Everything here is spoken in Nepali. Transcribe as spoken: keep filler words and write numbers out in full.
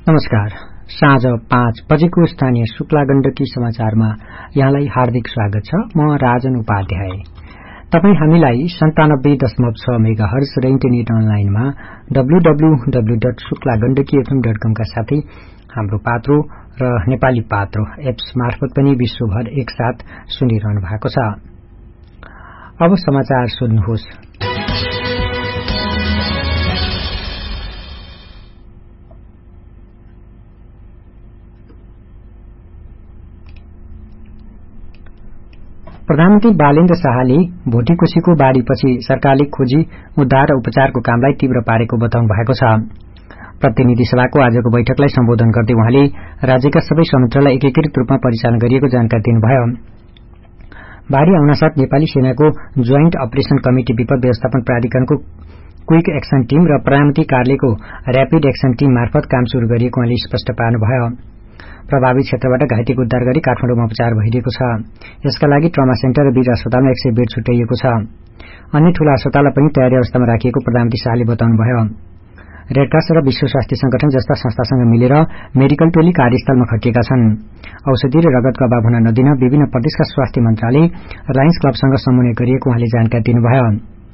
नमस्कार। साँझ पाँच बजेको स्थानीय शुक्ला गण्डकी समाचारमा यहाँलाई हार्दिक स्वागत छ। म राजन उपाध्याय। तपाई हामीलाई सन्तानब्बे दशमलव छ मेगा हर्ज र इन्टरनेट अनलाइनमा W W W dot Shukla Gandaki FM dot कम का साथै हाम्रो पात्रो र नेपाली पात्रो एप्स मार्फत पनि विश्वभर एकसाथ सुनिरहनु भएको छ। अब समाचार सुन्नुहोस्। प्रधानमन्त्री बालेन्द्र शाहले भोटीकोशीको बाढ़ीपछि सरकारले खोजी उद्धार र उपचारको कामलाई तीव्र पारेको बताउनु भएको छ। प्रतिनिधि सभाको आजको बैठकलाई सम्बोधन गर्दै उहाँले राज्यका सबै संयन्त्रलाई एकीकृत रूपमा परिचालन गरिएको जानकारी दिनुभयो। बाढ़ी आउनासाथ नेपाली सेनाको जोइन्ट अपरेशन कमिटी विपद व्यवस्थापन प्राधिकरणको क्विक एक्सन टीम र प्रधानमन्त्री कार्यालयको र्यापिड एक्सन टीम मार्फत काम शुरू गरिएको उहाँले स्पष्ट पार्नुभयो। प्रभावित क्षेत्रबाट घाइतेको उद्धार गरी काठमाडौँमा उपचार भइरहेको छ। यसका लागि ट्रमा सेन्टर र वीर अस्पतालमा एक सय बेड छुट्याइएको छ। अन्य ठूला अस्पताललाई पनि तयारी अवस्थामा राखिएको प्रधानमन्त्री शाहले बताउनुभयो। रेडक्रस र विश्व स्वास्थ्य संगठन जस्ता संस्थासँग मिलेर मेडिकल टोली कार्यस्थलमा खटिएका छन्। औषधि र रगतको अभाव हुन नदिन विभिन्न प्रदेशका स्वास्थ्य मन्त्रालय र लायन्स क्लबसँग समन्वय गरिएको उहाँले जानकारी दिनुभयो।